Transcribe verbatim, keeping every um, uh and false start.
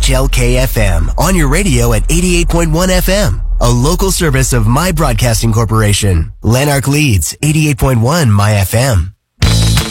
H L K F M, on your radio at eighty-eight point one F M, a local service of My Broadcasting Corporation. Lanark Leeds, eighty-eight point one My F M.